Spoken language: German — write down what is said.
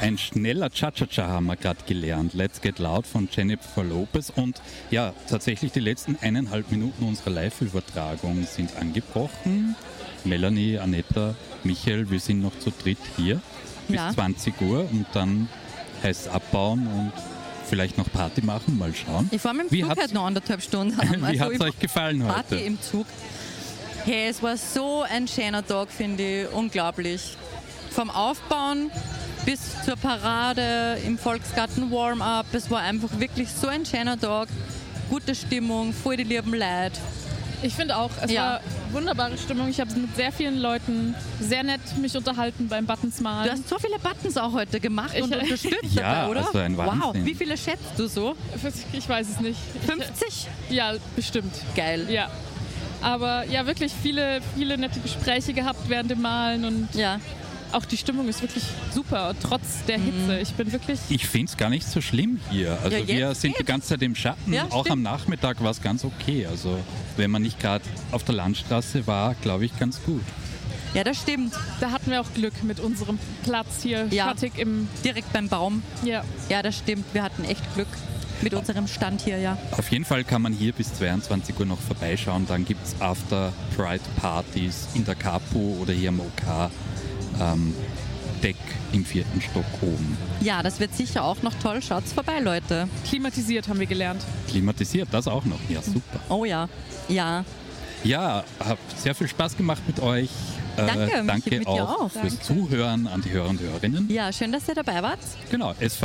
Ein schneller Cha-Cha-Cha haben wir gerade gelernt. Let's Get Loud von Jennifer Lopez. Und ja, tatsächlich die letzten 1,5 Minuten unserer Live-Übertragung sind angebrochen. Melanie, Anetta, Michael, wir sind noch zu dritt hier bis 20 Uhr und dann heißt es abbauen und vielleicht noch Party machen, mal schauen. Ich fahre mit dem Zug halt noch 1,5 Stunden. Wie hat es euch gefallen heute? Party im Zug. Hey, es war so ein schöner Tag, finde ich. Unglaublich. Vom Aufbauen bis zur Parade im Volksgarten Warm-Up. Es war einfach wirklich so ein schöner Tag. Gute Stimmung, voll die lieben Leute. Ich finde auch, es war wunderbare Stimmung. Ich habe mit sehr vielen Leuten sehr nett mich unterhalten beim Buttons malen. Du hast so viele Buttons auch heute gemacht und unterstützt dabei, oder? Also ein Wahnsinn. Wow, wie viele schätzt du so? Ich weiß es nicht. 50? Ja, bestimmt. Geil. Ja. Aber ja, wirklich viele nette Gespräche gehabt während dem Malen und auch die Stimmung ist wirklich super, trotz der Hitze. Ich finde es gar nicht so schlimm hier. Also wir sind die ganze Zeit im Schatten. Ja, auch am Nachmittag war es ganz okay. Also wenn man nicht gerade auf der Landstraße war, glaube ich, ganz gut. Ja, das stimmt. Da hatten wir auch Glück mit unserem Platz hier schattig direkt beim Baum. Ja. Ja, das stimmt. Wir hatten echt Glück mit unserem Stand hier, ja. Auf jeden Fall kann man hier bis 22 Uhr noch vorbeischauen. Dann gibt es After-Pride-Partys in der Capo oder hier am OK. Deck im 4. Stock oben. Ja, das wird sicher auch noch toll. Schaut's vorbei, Leute. Klimatisiert haben wir gelernt. Klimatisiert, das auch noch. Ja, super. Oh ja. Ja. Ja, hat sehr viel Spaß gemacht mit euch. Danke danke mit auch dir auch. fürs Zuhören an die Hörer und Hörerinnen. Ja, schön, dass ihr dabei wart. Genau, es